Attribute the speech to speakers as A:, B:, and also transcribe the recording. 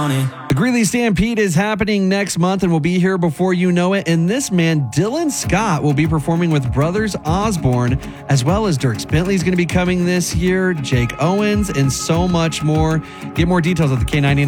A: on it.
B: The Greeley Stampede is happening next month and will be here before you know it. And this man, Dylan Scott, will be performing with Brothers Osborne, as well as Dierks Bentley's going to be coming this year, Jake Owens, and so much more. Get more details at the K99